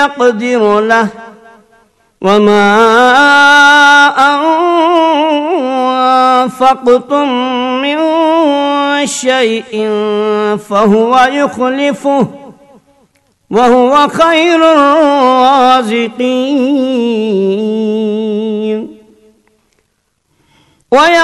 يقدر له وما أنفقتم من شيء فهو يخلفه وهو خير الرازقين.